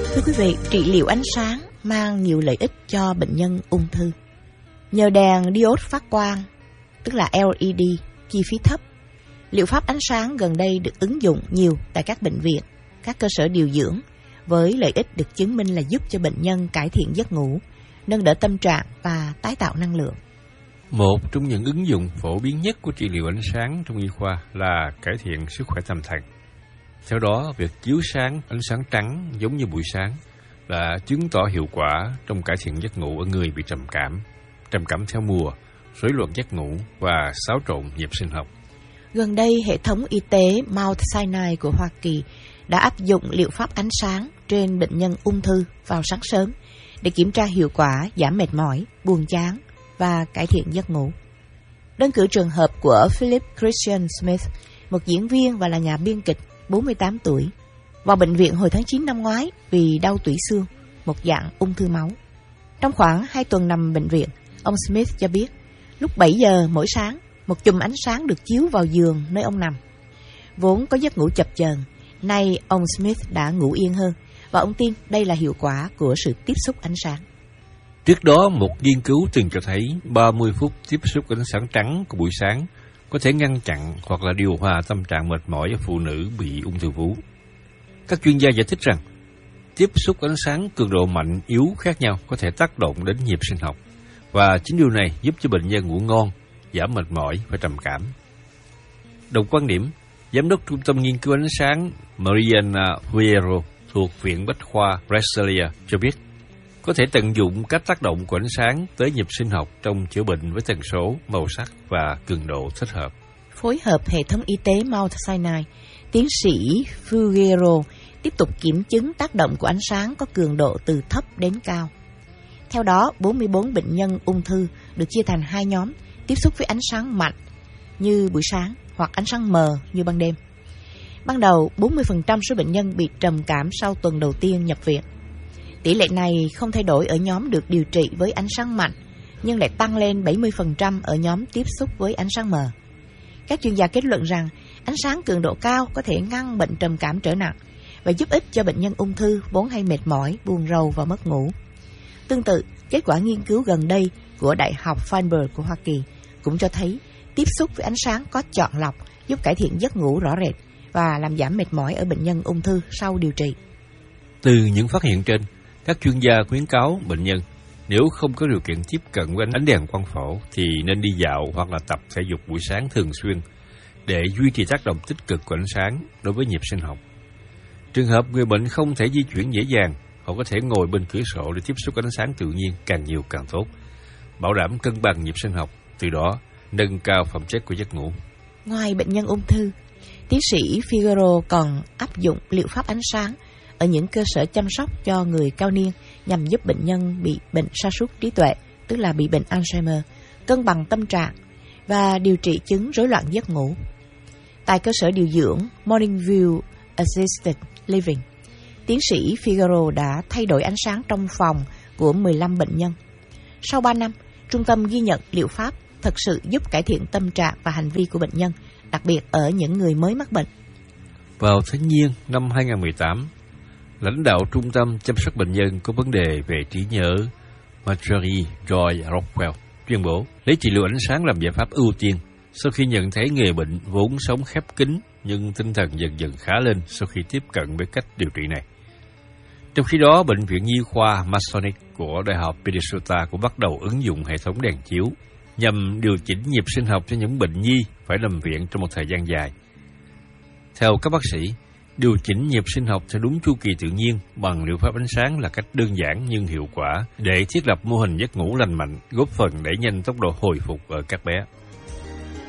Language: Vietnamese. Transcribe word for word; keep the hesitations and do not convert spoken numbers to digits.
Thưa quý vị, trị liệu ánh sáng mang nhiều lợi ích cho bệnh nhân ung thư. Nhờ đèn diode phát quang, tức là lờ e đê, chi phí thấp, liệu pháp ánh sáng gần đây được ứng dụng nhiều tại các bệnh viện, các cơ sở điều dưỡng, với lợi ích được chứng minh là giúp cho bệnh nhân cải thiện giấc ngủ, nâng đỡ tâm trạng và tái tạo năng lượng. Một trong những ứng dụng phổ biến nhất của trị liệu ánh sáng trong y khoa là cải thiện sức khỏe tâm thần. Theo đó, việc chiếu sáng ánh sáng trắng giống như buổi sáng đã chứng tỏ hiệu quả trong cải thiện giấc ngủ ở người bị trầm cảm, trầm cảm theo mùa, rối loạn giấc ngủ và xáo trộn nhịp sinh học. Gần đây, hệ thống y tế Mount Sinai của Hoa Kỳ đã áp dụng liệu pháp ánh sáng trên bệnh nhân ung thư vào sáng sớm để kiểm tra hiệu quả giảm mệt mỏi, buồn chán và cải thiện giấc ngủ. Đơn cử trường hợp của Philip Christian Smith, một diễn viên và là nhà biên kịch bốn mươi tám tuổi, vào bệnh viện hồi tháng chín năm ngoái vì đau tủy xương, một dạng ung thư máu. Trong khoảng hai tuần nằm bệnh viện, ông Smith cho biết, lúc bảy giờ mỗi sáng, một chùm ánh sáng được chiếu vào giường nơi ông nằm. Vốn có giấc ngủ chập chờn, nay ông Smith đã ngủ yên hơn và ông tin đây là hiệu quả của sự tiếp xúc ánh sáng. Trước đó, một nghiên cứu từng cho thấy ba mươi phút tiếp xúc ánh sáng trắng của buổi sáng có thể ngăn chặn hoặc là điều hòa tâm trạng mệt mỏi ở phụ nữ bị ung thư vú. Các chuyên gia giải thích rằng, tiếp xúc ánh sáng cường độ mạnh yếu khác nhau có thể tác động đến nhịp sinh học, và chính điều này giúp cho bệnh nhân ngủ ngon, giảm mệt mỏi và trầm cảm. Đồng quan điểm, Giám đốc Trung tâm Nghiên cứu Ánh sáng Mariana Figueroa thuộc Viện Bách khoa Brasilia cho biết, có thể tận dụng các tác động của ánh sáng tới nhịp sinh học trong chữa bệnh với tần số, màu sắc và cường độ thích hợp. Phối hợp hệ thống y tế Mount Sinai, tiến sĩ Figueroa tiếp tục kiểm chứng tác động của ánh sáng có cường độ từ thấp đến cao. Theo đó, bốn mươi bốn bệnh nhân ung thư được chia thành hai nhóm tiếp xúc với ánh sáng mạnh như buổi sáng hoặc ánh sáng mờ như ban đêm. Ban đầu, bốn mươi phần trăm số bệnh nhân bị trầm cảm sau tuần đầu tiên nhập viện. Tỷ lệ này không thay đổi ở nhóm được điều trị với ánh sáng mạnh, nhưng lại tăng lên bảy mươi phần trăm ở nhóm tiếp xúc với ánh sáng mờ. Các chuyên gia kết luận rằng ánh sáng cường độ cao có thể ngăn bệnh trầm cảm trở nặng và giúp ích cho bệnh nhân ung thư vốn hay mệt mỏi, buồn rầu và mất ngủ. Tương tự, kết quả nghiên cứu gần đây của Đại học Feinberg của Hoa Kỳ cũng cho thấy tiếp xúc với ánh sáng có chọn lọc giúp cải thiện giấc ngủ rõ rệt và làm giảm mệt mỏi ở bệnh nhân ung thư sau điều trị. Từ những phát hiện trên, các chuyên gia khuyến cáo bệnh nhân nếu không có điều kiện tiếp cận với ánh đèn quang phổ thì nên đi dạo hoặc là tập thể dục buổi sáng thường xuyên để duy trì tác động tích cực của ánh sáng đối với nhịp sinh học. Trường hợp người bệnh không thể di chuyển dễ dàng, họ có thể ngồi bên cửa sổ để tiếp xúc ánh sáng tự nhiên càng nhiều càng tốt, bảo đảm cân bằng nhịp sinh học, từ đó nâng cao phẩm chất của giấc ngủ. Ngoài bệnh nhân ung thư, tiến sĩ Figueroa còn áp dụng liệu pháp ánh sáng ở những cơ sở chăm sóc cho người cao niên nhằm giúp bệnh nhân bị bệnh sa sút trí tuệ, tức là bị bệnh Alzheimer, cân bằng tâm trạng và điều trị chứng rối loạn giấc ngủ. Tại cơ sở điều dưỡng Morning View Assisted Living, tiến sĩ Figueroa đã thay đổi ánh sáng trong phòng của mười lăm bệnh nhân. Sau ba năm, trung tâm ghi nhận liệu pháp thực sự giúp cải thiện tâm trạng và hành vi của bệnh nhân, đặc biệt ở những người mới mắc bệnh. Vào tháng Giêng năm hai không một tám, lãnh đạo Trung tâm chăm sóc bệnh nhân có vấn đề về trí nhớ Marjorie Joy Rockwell tuyên bố lấy trị liệu ánh sáng làm giải pháp ưu tiên sau khi nhận thấy người bệnh vốn sống khép kín nhưng tinh thần dần dần khá lên sau khi tiếp cận với cách điều trị này. Trong khi đó, Bệnh viện Nhi khoa Masonic của Đại học Minnesota cũng bắt đầu ứng dụng hệ thống đèn chiếu nhằm điều chỉnh nhịp sinh học cho những bệnh nhi phải nằm viện trong một thời gian dài. Theo các bác sĩ, điều chỉnh nhịp sinh học theo đúng chu kỳ tự nhiên bằng liệu pháp ánh sáng là cách đơn giản nhưng hiệu quả để thiết lập mô hình giấc ngủ lành mạnh, góp phần đẩy nhanh tốc độ hồi phục ở các bé.